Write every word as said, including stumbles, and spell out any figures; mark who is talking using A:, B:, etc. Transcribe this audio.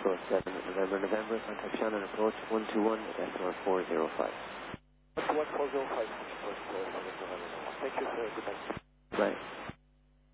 A: Control seven, November, November, contact Shannon approach one two one, decimal four zero five.
B: one two one four zero five, Control seven, November, November. Thank you, sir. Good night.
A: Bye.